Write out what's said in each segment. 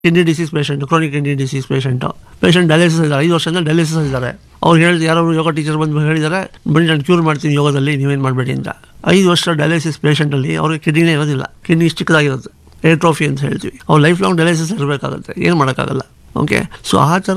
Kidney disease patient, chronic kidney disease patient dialysis ಇದ್ದಾರೆ, 5 ವರ್ಷದಿಂದ dialysis ಇದ್ದಾರೆ. ಅವ್ರು ಹೇಳಿದ್ರು, ಯಾರೋ ಯೋಗ ಟೀಚರ್ ಬಂದು ಹೇಳಿದ್ದಾರೆ, ಬನ್ನಿ ನಾನು ಕ್ಯೂರ್ ಮಾಡ್ತೀನಿ ಯೋಗದಲ್ಲಿ, ನೀವೇನು ಮಾಡಬೇಡಿ ಅಂತ. 5 ವರ್ಷ ಡಯಾಲಿಸಿಸ್ ಪೇಷಂಟಲ್ಲಿ ಅವ್ರಿಗೆ ಕಿಡ್ನಿನೇ ಇರೋದಿಲ್ಲ, ಕಿಡ್ನಿ ಚಿಕ್ಕದಾಗಿರುತ್ತೆ, ಏಟ್ರೋಫಿ ಅಂತ ಹೇಳ್ತೀವಿ. ಅವ್ರು ಲೈಫ್ ಲಾಂಗ್ ಡಯಾಲಿಸಿಸ್ ಇರಬೇಕಾಗುತ್ತೆ, ಏನು ಮಾಡೋಕ್ಕಾಗಲ್ಲ. ಓಕೆ, ಸೊ ಆ ಥರ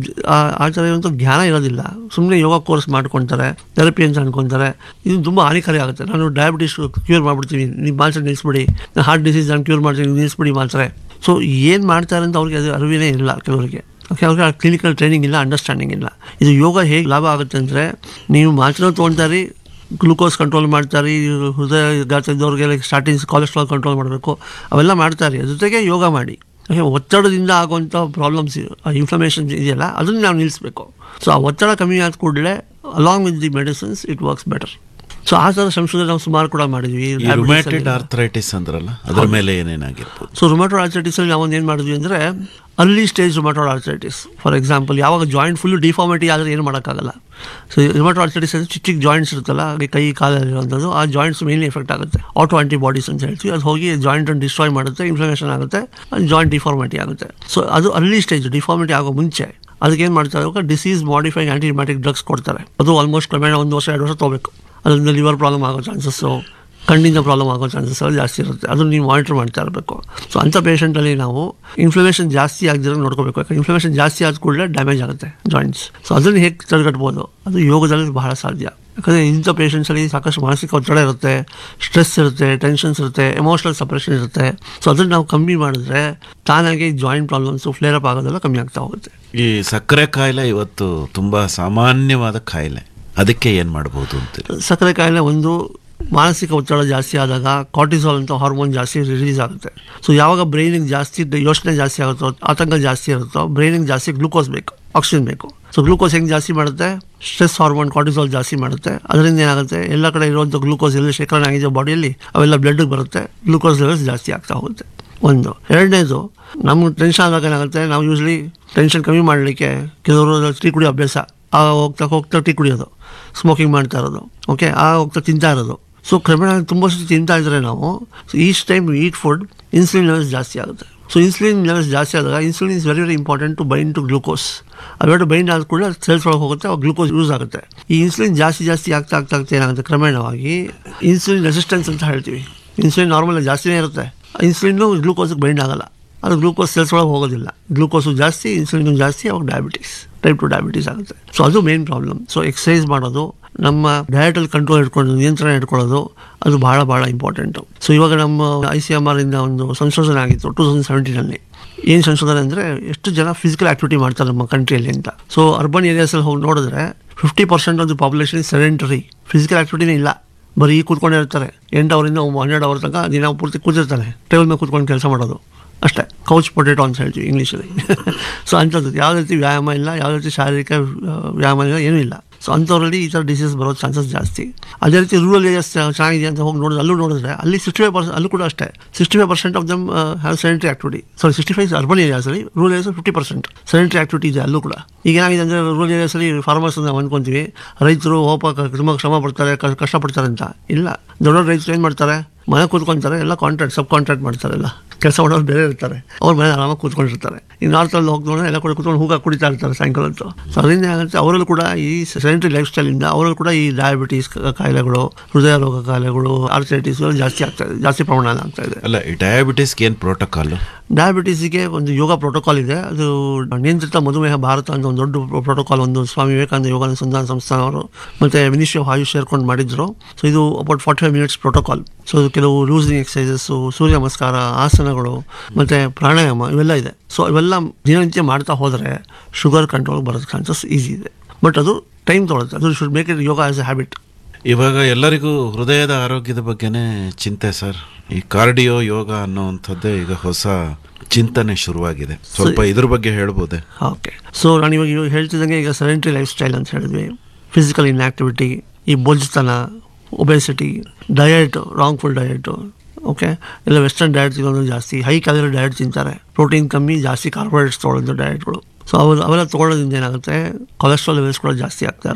ಅಂತೂ ಜ್ಞಾನ ಇರೋದಿಲ್ಲ. ಸುಮ್ಮನೆ ಯೋಗ ಕೋರ್ಸ್ ಮಾಡ್ಕೊತಾರೆ, ಥೆರಪಿ ಅಂತ ಅನ್ಕೊತಾರೆ. ಇದು ತುಂಬ ಹಾನಿಕಾರಿ ಆಗುತ್ತೆ. ನಾನು ಡಯಾಬಿಟಿಸ್ ಕ್ಯೂರ್ ಮಾಡ್ಬಿಡ್ತೀನಿ, ನೀವು ಮಾತ್ರೆ ನಿಲ್ಲಿಸ್ಬಿಡಿ, ಹಾರ್ಟ್ ಡಿಸೀಸ್ ನಾನು ಕ್ಯೂರ್ ಮಾಡ್ತೀನಿ, ನಿಲ್ಲಿಸ್ಬಿಡಿ ಮಾತ್ರೆ. ಸೊ ಏನು ಮಾಡ್ತಾರೆ ಅಂತ ಅವ್ರಿಗೆ ಅದು ಅರಿವಿನೇ ಇಲ್ಲ ಕೆಲವರಿಗೆ. ಓಕೆ, ಅವ್ರಿಗೆ ಕ್ಲಿನಿಕಲ್ ಟ್ರೈನಿಂಗ್ ಇಲ್ಲ, ಅಂಡರ್ಸ್ಟ್ಯಾಂಡಿಂಗ್ ಇಲ್ಲ. ಇದು ಯೋಗ ಹೇಗೆ ಲಾಭ ಆಗುತ್ತೆ ಅಂದರೆ, ನೀವು ಮಾತ್ರೆ ತೊಗೊಳ್ತಾರೆ, ಗ್ಲೂಕೋಸ್ ಕಂಟ್ರೋಲ್ ಮಾಡ್ತಾರೆ, ಹೃದಯ ಗಾತ್ರ ಇದ್ದವ್ರಿಗೆಲ್ಲ ಸ್ಟಾರ್ಟಿಂಗ್ ಕೊಲೆಸ್ಟ್ರಾಲ್ ಕಂಟ್ರೋಲ್ ಮಾಡಬೇಕು, ಅವೆಲ್ಲ ಮಾಡ್ತಾರೆ. ಜೊತೆಗೆ ಯೋಗ ಮಾಡಿ. ಒತ್ತಡದಿಂದ ಆಗುವಂಥ ಪ್ರಾಬ್ಲಮ್ಸ್, ಇನ್ಫ್ಲಮೇಷನ್ ಇದೆಯಲ್ಲ, ಅದನ್ನು ನಾವು ನಿಲ್ಲಿಸಬೇಕು. ಸೊ ಆ ಒತ್ತಡ ಕಮ್ಮಿ ಆದ ಕೂಡಲೇ along with the medicines it works better. So ಆ ಥರ ಸಂಶೋಧನೆ ನಾವು ಸುಮಾರು ಕೂಡ ಮಾಡಿದ್ವಿ. ರುಮ್ಯಾಟೈಡ್ ಆರ್ಥರೈಟಿಸ್ ಅಂದ್ರಲ್ಲ, ಅದರ ಮೇಲೆ ಏನೇನಾಗಿರ್ಬೋದು? ಸೊ ರುಮ್ಯಾಟೈಡ್ ಆರ್ಥರೈಟಿಸಲ್ಲಿ ನಾವೊಂದು ಏನು ಮಾಡಿದ್ವಿ ಅಂದರೆ, early stage ರುಮ್ಯಾಟೈಡ್ arthritis. For example, ಯಾವಾಗ ಜಾಯಿಂಟ್ ಫುಲ್ಲು ಡಿಫಾರ್ಮಿಟಿ ಆದರೆ ಏನು ಮಾಡೋಕ್ಕಾಗಲ್ಲ. ಸೊ ರುಮ್ಯಾಟೈಡ್ ಆರ್ಥರೈಟಿಸ್ ಅಂದರೆ ಚಿಕ್ಕ ಜಾಯಿಂಟ್ಸ್ ಇರುತ್ತಲ್ಲ, ಹಾಗೆ ಕೈ ಕಾಲಲ್ಲಿರುವಂಥದ್ದು, ಆ ಜಾಯಿಂಟ್ಸ್ ಮೇನ್ಲಿ ಎಫೆಕ್ಟ್ ಆಗುತ್ತೆ. ಆಟೋ ಆಂಟಿಬಾಡೀಸ್ ಅಂತ ಹೇಳ್ತೀವಿ, ಅದು ಹೋಗಿ ಜಾಯಿಂಟನ್ನು ಡಿಸ್ಟ್ರಾಯ್ ಮಾಡುತ್ತೆ, ಇನ್ಫ್ಲಮೇಷನ್ ಆಗುತ್ತೆ, ಜಾಯಿಂಟ್ ಡಿಫಾರ್ಮಿಟಿ ಆಗುತ್ತೆ. ಸೊ ಅದು ಅರ್ಲಿ ಸ್ಟೇಜ್, ಡಿಫಾರ್ಮಿಟಿ ಆಗೋ ಮುಂಚೆ ಅದಕ್ಕೇನು ಮಾಡ್ತಾರೆ, ಡಿಸೀಸ್ ಮಾಡಿಫೈಯಿಂಗ್ ಆಂಟಿಬಯೋಟಿಕ್ ಡ್ರಗ್ಸ್ ಕೊಡ್ತಾರೆ. ಅದು ಆಲ್ಮೋಸ್ಟ್ ಕ್ರಮೇಣ 1 ವರ್ಷ 2 ವರ್ಷ ತೊಗೋಬೇಕು. ಅದರಿಂದ ಲಿವರ್ ಪ್ರಾಬ್ಲಮ್ ಆಗೋ ಚಾನ್ಸಸ್ಸು, ಕಣ್ಣಿಂದ ಪ್ರಾಬ್ಲಮ್ ಆಗೋ ಚಾನ್ಸಸ್ ಜಾಸ್ತಿ ಇರುತ್ತೆ. ಅದನ್ನು ನೀವು ಮಾನಿಟರ್ ಮಾಡ್ತಾ ಇರಬೇಕು. ಸೊ ಅಂಥ ಪೇಷಂಟಲ್ಲಿ ನಾವು ಇನ್ಫ್ಲಮೇಷನ್ ಜಾಸ್ತಿ ಆಗದಿರೋ ನೋಡ್ಕೋಬೇಕು. ಯಾಕಂದ್ರೆ ಇನ್ಫ್ಲಮೇಷನ್ ಜಾಸ್ತಿ ಆದ ಕೂಡಲೇ ಡ್ಯಾಮೇಜ್ ಆಗುತ್ತೆ ಜಾಯಿಂಟ್ಸ್. ಸೊ ಅದನ್ನು ಹೇಗೆ ತಡೆಗಟ್ಬೋದು, ಅದು ಯೋಗದಲ್ಲಿ ಬಹಳ ಸಾಧ್ಯ. ಯಾಕಂದರೆ ಇಂಥ ಪೇಷಂಟ್ಸಲ್ಲಿ ಸಾಕಷ್ಟು ಮಾನಸಿಕ ಒತ್ತಡ ಇರುತ್ತೆ, ಸ್ಟ್ರೆಸ್ ಇರುತ್ತೆ, ಟೆನ್ಷನ್ಸ್ ಇರುತ್ತೆ, ಎಮೋಷನಲ್ ಸಪ್ರೆಷನ್ ಇರುತ್ತೆ. ಸೊ ಅದನ್ನು ನಾವು ಕಮ್ಮಿ ಮಾಡಿದ್ರೆ ತಾನಾಗಿ ಜಾಯಿಂಟ್ ಪ್ರಾಬ್ಲಮ್ಸು ಫ್ಲೇರ್ ಅಪ್ ಆಗೋದೆಲ್ಲ ಕಮ್ಮಿ ಆಗ್ತಾ ಹೋಗುತ್ತೆ. ಈ ಸಕ್ಕರೆ ಕಾಯಿಲೆ ಇವತ್ತು ತುಂಬ ಸಾಮಾನ್ಯವಾದ ಕಾಯಿಲೆ, ಅದಕ್ಕೆ ಏನು ಮಾಡ್ಬೋದು ಅಂತ? ಸಕ್ಕರೆ ಕಾಯಿಲೆ ಒಂದು ಮಾನಸಿಕ ಒತ್ತಡ ಜಾಸ್ತಿ ಆದಾಗ ಕಾರ್ಟಿಸಾಲ್ ಅಂತ ಹಾರ್ಮೋನ್ ಜಾಸ್ತಿ ರಿಲೀಸ್ ಆಗುತ್ತೆ. ಸೊ ಯಾವಾಗ ಬ್ರೈನಿಗೆ ಜಾಸ್ತಿ ಯೋಚನೆ ಜಾಸ್ತಿ ಆಗುತ್ತೋ, ಆತಂಕ ಜಾಸ್ತಿ ಇರುತ್ತೋ, ಬ್ರೈನಿಗೆ ಜಾಸ್ತಿ ಗ್ಲೂಕೋಸ್ ಬೇಕು, ಆಕ್ಸಿಜನ್ ಬೇಕು. ಸೊ ಗ್ಲೂಕೋಸ್ ಹೆಂಗೆ ಜಾಸ್ತಿ ಮಾಡುತ್ತೆ, ಸ್ಟ್ರೆಸ್ ಹಾರ್ಮೋನ್ ಕಾರ್ಟಿಸಾಲ್ ಜಾಸ್ತಿ ಮಾಡುತ್ತೆ. ಅದರಿಂದ ಏನಾಗುತ್ತೆ, ಎಲ್ಲ ಕಡೆ ಇರುವಂಥ ಗ್ಲೂಕೋಸ್ ಎಲ್ಲಿ ಶೇಖರಣೆ ಆಗಿದೆ ಬಾಡಿಯಲ್ಲಿ ಅವೆಲ್ಲ ಬ್ಲಡ್ಗೆ ಬರುತ್ತೆ, ಗ್ಲೂಕೋಸ್ ಲೆವೆಲ್ಸ್ ಜಾಸ್ತಿ ಆಗ್ತಾ ಹೋಗುತ್ತೆ. ಒಂದು. ಎರಡನೇದು, ನಮ್ಗೆ ಟೆನ್ಷನ್ ಆದಾಗ ಏನಾಗುತ್ತೆ, ನಾವು ಯೂಶ್ವಲಿ ಟೆನ್ಷನ್ ಕಮ್ಮಿ ಮಾಡಲಿಕ್ಕೆ ಕೆಲವರು ಟೀ ಕುಡಿಯೋ ಅಭ್ಯಾಸ, ಹೋಗ್ತಾ ಟೀ ಕುಡಿಯೋದು, ಸ್ಮೋಕಿಂಗ್ ಮಾಡ್ತಾ ಇರೋದು, ಓಕೆ, ಹೋಗ್ತಾ ತಿಂತಾ ಇರೋದು. ಸೊ ಕ್ರಮೇಣ ತುಂಬ ಸತಿ ತಿಂತಾ ಇದ್ರೆ ನಾವು, each time eat food, insulin levels ಜಾಸ್ತಿ ಆಗುತ್ತೆ. ಸೊ ಇನ್ಸುಲಿನ್ ಲೆವೆಲ್ಸ್ ಜಾಸ್ತಿ ಆದಾಗ insulin is very very important to bind to glucose. ಅವೆರಡು ಬೈಂಡ್ ಆದ ಕೂಡ ಸೆಲ್ಸ್ ಒಳಗೆ ಹೋಗುತ್ತೆ, ಅವಾಗ ಗ್ಲೂಕೋಸ್ ಯೂಸ್ ಆಗುತ್ತೆ. ಈ ಇನ್ಸುಲಿನ್ ಜಾಸ್ತಿ ಆಗ್ತಾ ಏನಾಗುತ್ತೆ, ಕ್ರಮೇಣವಾಗಿ ಇನ್ಸುಲಿನ್ ರೆಸಿಸ್ಟೆನ್ಸ್ ಅಂತ ಹೇಳ್ತೀವಿ. ಇನ್ಸುಲಿನ್ ನಾರ್ಮಲ್ ಜಾಸ್ತಿನೇ ಇರುತ್ತೆ, ಇನ್ಸುಲಿನ್ನು ಗ್ಲೂಕೋಸ್ಗೆ ಬೈಂಡ್ ಆಗಲ್ಲ, ಅದು ಗ್ಲೂಕೋಸ್ ಸೆಲ್ಸ್ ಒಳಗೆ ಹೋಗೋದಿಲ್ಲ. ಗ್ಲೂಕೋಸು ಜಾಸ್ತಿ, ಇನ್ಸುಲಿನ್ ಜಾಸ್ತಿ, ಅವಾಗ ಡಯಾಬಿಟಿಸ್, ಟೈಪ್ 2 ಡಯಾಬಿಟಿಸ್ ಆಗುತ್ತೆ. ಸೊ ಅದು ಮೇನ್ ಪ್ರಾಬ್ಲಮ್. ಸೊ ಎಕ್ಸಸೈಸ್ ಮಾಡೋದು, ನಮ್ಮ ಡಯಟಲ್ಲಿ ಕಂಟ್ರೋಲ್ ಇಟ್ಕೊಳ್ಳೋದು, ನಿಯಂತ್ರಣ ಇಟ್ಕೊಳ್ಳೋದು, ಅದು ಭಾಳ ಇಂಪಾರ್ಟೆಂಟು. ಸೊ ಇವಾಗ ನಮ್ಮ ICMR ಇಂದ ಒಂದು ಸಂಶೋಧನೆ ಆಗಿತ್ತು 2017ನಲ್ಲಿ. ಏನು ಸಂಶೋಧನೆ ಅಂದರೆ, ಎಷ್ಟು ಜನ ಫಿಸಿಕಲ್ ಆಕ್ಟಿವಿಟಿ ಮಾಡ್ತಾರೆ ನಮ್ಮ ಕಂಟ್ರಿಯಲ್ಲಿ ಅಂತ. ಸೊ ಅರ್ಬನ್ ಏರಿಯಾಸಲ್ಲಿ ಹೋಗಿ ನೋಡಿದ್ರೆ 50% of the population sedentary, physical ಆಕ್ಟಿವಿಟಿನೇ ಇಲ್ಲ, ಬರೀ ಕೂತ್ಕೊಂಡೇ ಇರ್ತಾರೆ. 8 ಅವರಿಂದ 12 ಅವರ್ ತನಕ ದಿನ ಪೂರ್ತಿ ಕೂತಿರ್ತಾರೆ, ಟೇಬಲ್ ಮೇಲೆ ಕೂತ್ಕೊಂಡು ಕೆಲಸ ಮಾಡೋದು ಅಷ್ಟೇ. ಕೌಚ್ ಪೊಟೇಟೋ ಅಂತ ಹೇಳ್ತೀವಿ ಇಂಗ್ಲೀಷಲ್ಲಿ. ಸೊ ಅಂಥದ್ದು ಯಾವುದೇ ರೀತಿ ವ್ಯಾಯಾಮ ಇಲ್ಲ, ಯಾವುದೇ ರೀತಿ ಶಾರೀರಿಕ ವ್ಯಾಯಾಮ ಇಲ್ಲ, ಏನೂ ಇಲ್ಲ. ಸೊ ಅಂಥವ್ರಲ್ಲಿ ಈ ಥರ ಡಿಸೀಸ್ ಬರೋ ಚಾನ್ಸಸ್ ಜಾಸ್ತಿ. ಅದೇ ರೀತಿ ರೂರಲ್ ಏರಿಯಾಸ್ ಚೆನ್ನಾಗಿದೆ ಅಂತ ಹೋಗಿ ನೋಡಿದ್ರೆ ಅಲ್ಲಿ 65%, ಅಲ್ಲೂ ಕೂಡ ಅಷ್ಟೇ 65% of them have sedentary activity. 65 urban ಏರಿಯಾಸಲ್ಲಿ, rural areas 50% sedentary activity ಇದೆ ಅಲ್ಲೂ ಕೂಡ. ಈಗ ಏನಾಗಿದೆ ಅಂದರೆ, ರೂರಲ್ ಏರಿಯಾಸಲ್ಲಿ ಫಾರ್ಮರ್ಸ್ ನಾವು ಅಂದ್ಕೊತೀವಿ, ರೈತರು ತುಂಬ ಶ್ರಮ ಪಡ್ತಾರೆ, ಕಷ್ಟಪಡ್ತಾರೆ ಅಂತ. ಇಲ್ಲ, ದೊಡ್ಡ ರೈತರು ಏನು ಮಾಡ್ತಾರೆ, ಮನೆ ಕೂತ್ಕೊತಾರೆ, ಎಲ್ಲ ಕಾಂಟ್ರಾಕ್ಟ್ ಸಬ್ ಕಾಂಟ್ರಾಕ್ಟ್ ಮಾಡ್ತಾರೆ, ಎಲ್ಲ ಕೆಲಸ ಮಾಡೋರು ಬೇರೆ ಇರ್ತಾರೆ, ಅವ್ರ ಮನೆ ಆರಾಮಾಗಿ ಕೂತ್ಕೊಂಡಿರ್ತಾರೆ. ಈ ನಾರ್ತಲ್ಲಿ ಹೋಗಿ ನೋಡಿದ್ರೆ ಎಲ್ಲ ಕೂಡ ಕೂತ್ಕೊಂಡು ಹೂಗ ಕುಡಿತಾ ಇರ್ತಾರೆ ಸಾಯಂಕಾಲ ಹೊತ್ತು. ಸೊ ಅದರಿಂದ ಏನಾಗುತ್ತೆ, ಅವರಲ್ಲೂ ಕೂಡ ಈ ಸೆಡೆಂಟರಿ ಲೈಫ್ ಸ್ಟೈಲಿಂದ ಅವರಲ್ಲೂ ಕೂಡ ಈ ಡಯಾಬಿಟೀಸ್ ಕಾಯಿಲೆಗಳು, ಹೃದಯ ರೋಗ ಕಾಯಿಲೆಗಳು, ಆರ್ಥರೈಟಿಸ್ ಜಾಸ್ತಿ ಪ್ರಮಾಣ ಆಗ್ತಾ ಇದೆ. ಅಲ್ಲ, ಈ ಡಯಾಬಿಟೀಸ್ಗೆ ಏನು ಪ್ರೋಟೋಕಾಲ್? ಡಯಾಬಿಟೀಸಿಗೆ ಒಂದು ಯೋಗ ಪ್ರೋಟೋಕಾಲ್ ಇದೆ. ಅದು ನಿಯಂತ್ರಿತ ಮಧುಮೇಹ ಭಾರತ ಅಂತ ಒಂದು ದೊಡ್ಡ ಪ್ರೋಟೋಕಾಲ್, ಒಂದು ಸ್ವಾಮಿ ವಿವೇಕಾನಂದ ಯೋಗ ಅನುಸಂಧಾನ ಸಂಸ್ಥಾನ ಅವರು ಮತ್ತು ಮಿನಿಸ್ಟ್ರಿ ಆಫ್ ಆಯುಷ್ ಸೇರ್ಕೊಂಡು ಮಾಡಿದ್ರು. ಸೊ ಇದು ಅಬೌಟ್ 45 ಮಿನಿಟ್ಸ್ ಪ್ರೋಟೋಕಾಲ್. ಸೊ ಕೆಲವು ಲೂಸಿಂಗ್ ಎಕ್ಸಸೈಸಸ್ಸು, ಸೂರ್ಯ ನಮಸ್ಕಾರ, ಆಸನಗಳು ಮತ್ತು ಪ್ರಾಣಾಯಾಮ ಇವೆಲ್ಲ ಇದೆ. ಸೊ ಇವೆಲ್ಲ ದಿನನಿತ್ಯ ಮಾಡ್ತಾ ಹೋದರೆ ಶುಗರ್ ಕಂಟ್ರೋಲ್ ಬರೋ ಚಾನ್ಸಸ್ ಈಸಿ ಇದೆ. ಬಟ್ ಅದು ಟೈಮ್ ತೊಗೊಳುತ್ತೆ. ಅದು should make it yoga as A habit. ಇವಾಗ ಎಲ್ಲರಿಗೂ ಹೃದಯದ ಆರೋಗ್ಯದ ಬಗ್ಗೆನೇ ಚಿಂತೆ ಸರ್. ಈ ಕಾರ್ಡಿಯೋ ಯೋಗ ಅನ್ನೋವಂಥದ್ದೇ ಈಗ ಹೊಸ ಚಿಂತನೆ ಶುರುವಾಗಿದೆ. ಸ್ವಲ್ಪ ಇದ್ರ ಬಗ್ಗೆ ಹೇಳ್ಬೋದೆ? ಓಕೆ. ಸೊ ನಾನು ಇವಾಗ ಹೇಳ್ತಿದ್ದಂಗೆ, ಈಗ ಸೆಡೆಂಟರಿ ಲೈಫ್ ಸ್ಟೈಲ್ ಅಂತ ಹೇಳಿದ್ವಿ, ಫಿಸಿಕಲ್ ಇನ್ಆಕ್ಟಿವಿಟಿ, ಈ ಬೊಜ್ಜುತನ, obesity, diet, wrongful diet, okay, ಎಲ್ಲ ವೆಸ್ಟರ್ನ್ ಡಯಟ್ ತಿನ್ನೋದು ಜಾಸ್ತಿ, ಹೈ ಕ್ಯಾಲರಿ ಡಯಟ್ ತಿಂತಾರೆ, ಪ್ರೋಟೀನ್ ಕಮ್ಮಿ, ಜಾಸ್ತಿ ಕಾರ್ಬೋಹೈಡ್ರೇಟ್ಸ್ ತೊಗೊಳ್ಳೋದು ಡಯಟ್ಗಳು. ಸೊ ಅವೆಲ್ಲ ತೊಗೊಳ್ಳೋದ್ರಿಂದ ಏನಾಗುತ್ತೆ, ಕೊಲೆಸ್ಟ್ರಾಲ್ ಲೆವೆಲ್ಸ್ ಕೂಡ ಜಾಸ್ತಿ ಆಗ್ತಾ ಇರುತ್ತೆ.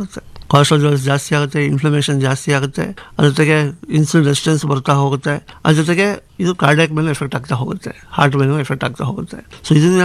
ಕೊಲೆಸ್ಟ್ರಾಲ್ ಜಾಸ್ತಿ ಆಗುತ್ತೆ, ಇನ್ಫ್ಲಮೇಷನ್ ಜಾಸ್ತಿ ಆಗುತ್ತೆ, ಅದ್ರ ಜೊತೆಗೆ ಇನ್ಸುಲಿನ್ ರೆಸಿಸ್ಟೆನ್ಸ್ ಬರ್ತಾ ಹೋಗುತ್ತೆ, ಅದ್ರ ಜೊತೆಗೆ ಇದು ಕಾರ್ಡಿಯಾಕ್ ಮೇಲೆ ಎಫೆಕ್ಟ್ ಆಗ್ತಾ ಹೋಗುತ್ತೆ, ಹಾರ್ಟ್ ಮೇಲೆ ಎಫೆಕ್ಟ್ ಆಗ್ತಾ ಹೋಗುತ್ತೆ. ಸೊ ಇದನ್ನೆಲ್ಲ